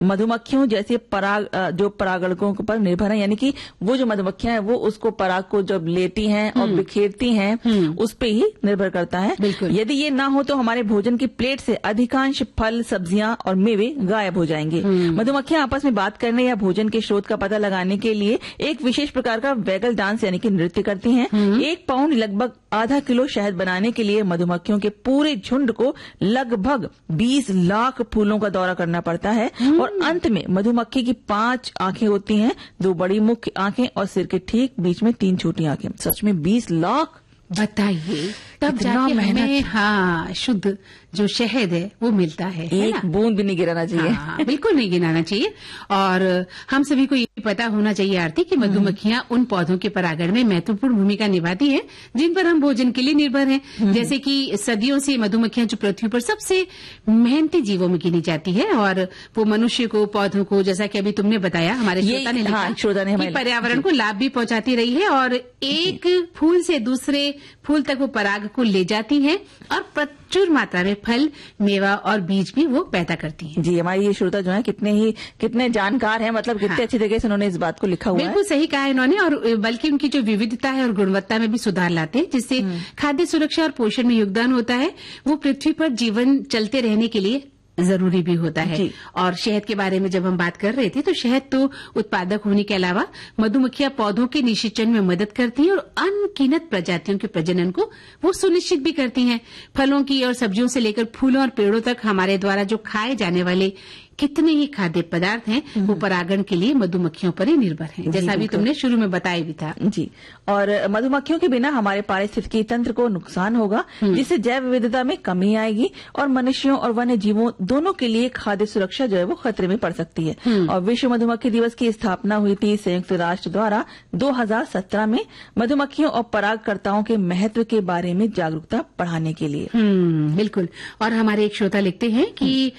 मधुमक्खियों जैसे जो परागणकों पर निर्भर है, यानी कि वो जो मधुमक्खियां हैं वो उसको पराग को जब लेती हैं और बिखेरती हैं उस पे ही निर्भर करता है। यदि ये ना हो तो हमारे भोजन की प्लेट से अधिकांश फल, सब्जियां और मेवे गायब हो जाएंगे। मधुमक्खियां आपस में बात करने या भोजन के स्रोत का पता लगाने के लिए एक विशेष प्रकार का वैगल डांस यानी कि नृत्य करती हैं। 1 पाउंड लगभग आधा किलो शहद बनाने के लिए मधुमक्खियों के पूरे झुंड को लगभग 20 लाख फूलों का दौरा करना पड़ता है। और अंत में मधुमक्खी की 5 आंखें होती हैं, 2 बड़ी मुख्य आंखें और सिर के ठीक बीच में 3 छोटी आंखें। सच में 20 लाख, बताइए तब जाके हमें शुद्ध जो शहद है वो मिलता है। एक बूंद भी नहीं गिराना चाहिए। बिल्कुल नहीं गिराना चाहिए। और हम सभी को ये पता होना चाहिए आरती कि मधुमक्खियां उन पौधों के परागण में महत्वपूर्ण भूमिका निभाती हैं जिन पर हम भोजन के लिए निर्भर हैं। जैसे कि सदियों से मधुमक्खियां जो पृथ्वी पर सबसे मेहनती जीवों में गिनी जाती है और वो मनुष्य को, पौधों को, जैसा कि अभी तुमने बताया, हमारे श्रोता ने लिखा कि पर्यावरण को लाभ भी पहुंचाती रही है और एक फूल से दूसरे फूल तक वो पराग को ले जाती हैं और प्रचुर मात्रा में फल, मेवा और बीज भी वो पैदा करती हैं। जी, हमारी ये श्रोता जो है कितने जानकार हैं, मतलब कितने अच्छी तरीके से उन्होंने इस बात को लिखा हुआ है। बिल्कुल सही कहा इन्होंने। और बल्कि उनकी जो विविधता है और गुणवत्ता में भी सुधार लाते हैं, जिससे खाद्य सुरक्षा और पोषण में योगदान होता है। वो पृथ्वी पर जीवन चलते रहने के लिए जरूरी भी होता है। और शहद के बारे में जब हम बात कर रहे थे तो शहद तो उत्पादक होने के अलावा मधुमक्खियां पौधों के निषेचन में मदद करती हैं और अनगिनत प्रजातियों के प्रजनन को वो सुनिश्चित भी करती हैं। फलों की और सब्जियों से लेकर फूलों और पेड़ों तक हमारे द्वारा जो खाए जाने वाले कितने ही खाद्य पदार्थ हैं वो परागण के लिए मधुमक्खियों पर ही निर्भर हैं, जैसा भी तुमने शुरू में बताया भी था। जी, और मधुमक्खियों के बिना हमारे पारिस्थितिकी तंत्र को नुकसान होगा, जिससे जैव विविधता में कमी आएगी और मनुष्यों और वन्य जीवों दोनों के लिए खाद्य सुरक्षा जो है वो खतरे में पड़ सकती है। और विश्व मधुमक्खी दिवस की स्थापना हुई थी संयुक्त राष्ट्र द्वारा 2017 में मधुमक्खियों और परागकर्ताओं के महत्व के बारे में जागरूकता बढ़ाने के लिए। बिल्कुल। और हमारे एक श्रोता लिखते हैं कि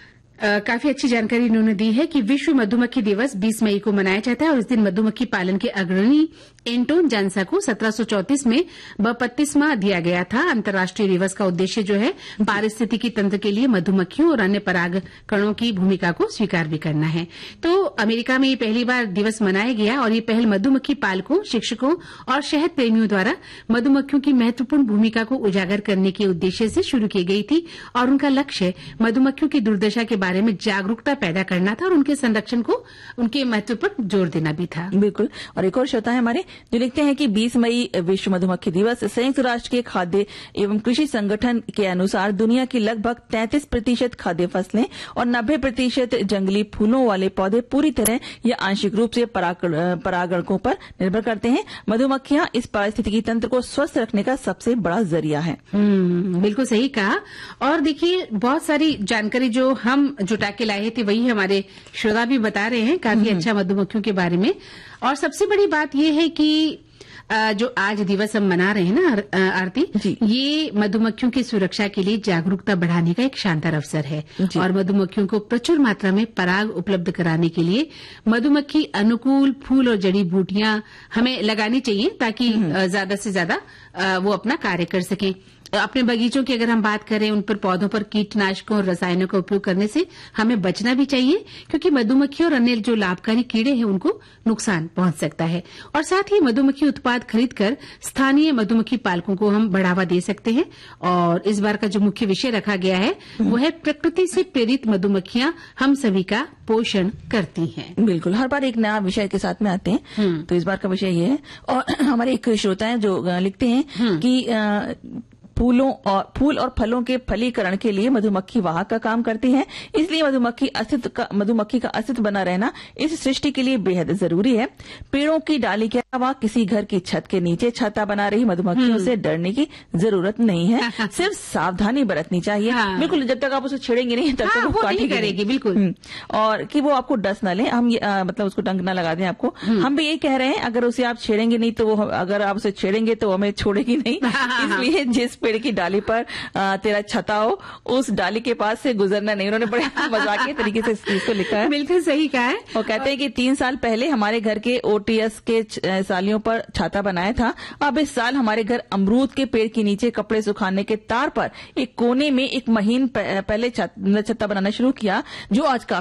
काफी अच्छी जानकारी इन्होंने दी है कि विश्व मधुमक्खी दिवस 20 मई को मनाया जाता है और इस दिन मधुमक्खी पालन के अग्रणी एंटोन जानसा को 1734 में बपतिस्मा दिया गया था। अंतर्राष्ट्रीय दिवस का उद्देश्य जो है पारिस्थितिकी तंत्र के लिए मधुमक्खियों और अन्य पराग कणों की भूमिका को स्वीकार भी करना है। तो अमेरिका में ये पहली बार दिवस मनाया गया और ये पहल मधुमक्खी पालकों, शिक्षकों और शहद प्रेमियों द्वारा मधुमक्खियों की महत्वपूर्ण भूमिका को उजागर करने के उद्देश्य से शुरू की गई थी और उनका लक्ष्य मधुमक्खियों की दुर्दशा के बारे में जागरूकता पैदा करना था और उनके संरक्षण को, उनके महत्व पर जोर देना भी था। बिल्कुल। और एक और श्रोता है हमारे जो लिखते हैं कि 20 मई विश्व मधुमक्खी दिवस संयुक्त राष्ट्र के खाद्य एवं कृषि संगठन के अनुसार दुनिया की लगभग 33% खाद्य फसलें और 90% जंगली फूलों वाले पौधे पूरी तरह या आंशिक रूप से परागणकों पर निर्भर करते हैं। मधुमक्खियां इस पारिस्थितिकी तंत्र को स्वस्थ रखने का सबसे बड़ा जरिया है। बिल्कुल सही कहा। और देखिए, बहुत सारी जानकारी जो हम जुटा के लाए थे वही हमारे श्रोता भी बता रहे हैं काफी अच्छा मधुमक्खियों के बारे में। और सबसे बड़ी बात यह है कि जो आज दिवस हम मना रहे हैं ना आरती, ये मधुमक्खियों की सुरक्षा के लिए जागरूकता बढ़ाने का एक शानदार अवसर है। और मधुमक्खियों को प्रचुर मात्रा में पराग उपलब्ध कराने के लिए मधुमक्खी अनुकूल फूल और जड़ी बूटियां हमें लगानी चाहिए ताकि ज्यादा से ज्यादा वो अपना कार्य कर सकें। अपने बगीचों की अगर हम बात करें, उन पर पौधों पर कीटनाशकों और रसायनों का उपयोग करने से हमें बचना भी चाहिए, क्योंकि मधुमक्खी और अन्य जो लाभकारी कीड़े हैं उनको नुकसान पहुंच सकता है। और साथ ही मधुमक्खी उत्पाद खरीदकर स्थानीय मधुमक्खी पालकों को हम बढ़ावा दे सकते हैं। और इस बार का जो मुख्य विषय रखा गया है वो है प्रकृति से प्रेरित मधुमक्खियां हम सभी का पोषण करती हैं। बिल्कुल, हर बार एक नया विषय के साथ में आते हैं, तो इस बार का विषय ये है। और हमारे एक श्रोता है जो लिखते हैं कि फूल और फलों के फलीकरण के लिए मधुमक्खी वाहक का काम करती है, इसलिए मधुमक्खी का अस्तित्व बना रहना इस सृष्टि के लिए बेहद जरूरी है। पेड़ों की डाली के अलावा किसी घर की छत के नीचे छाता बना रही मधुमक्खियों से डरने की जरूरत नहीं है, सिर्फ सावधानी बरतनी चाहिए। बिल्कुल, जब तक आप उसे छेड़ेंगे नहीं तब तक वो काटी करेगी। बिल्कुल। और कि वो आपको डस न ले, हम मतलब उसको डंक न लगा दें आपको। हम भी यही कह रहे हैं, अगर उसे आप छेड़ेंगे नहीं तो अगर आप उसे छेड़ेंगे तो हमें छोड़ेगी नहीं। इसलिए जिस पेड़ की डाली पर तेरा छता हो उस डाली के पास से गुजरना नहीं। उन्होंने बड़े मजाकिया तरीके से इस चीज को लिखा है। बिल्कुल सही कहा है। और कहते हैं कि 3 साल पहले हमारे घर के ओटीएस के सालियों पर छाता बनाया था। अब इस साल हमारे घर अमरूद के पेड़ के नीचे कपड़े सुखाने के तार पर एक कोने में एक महीन पहले छत्ता बनाना शुरू किया, जो आज